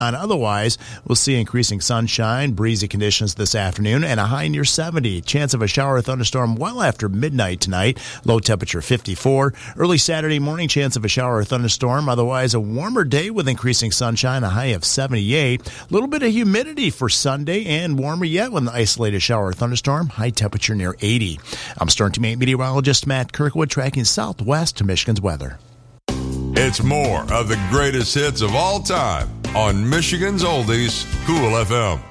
Otherwise, we'll see increasing sunshine, breezy conditions this afternoon, and a high near 70. Chance of a shower or thunderstorm well after midnight tonight. Low temperature 54. Early Saturday morning, chance of a shower or thunderstorm. Otherwise, a warmer day with increasing sunshine, a high of 78. A little bit of humidity for Sunday and warmer yet with an isolated shower or thunderstorm. High temperature near 80. I'm Stern Team 8 meteorologist Matt Kirkwood tracking southwest to Michigan's weather. It's more of the greatest hits of all time on Michigan's Oldies, Cool FM.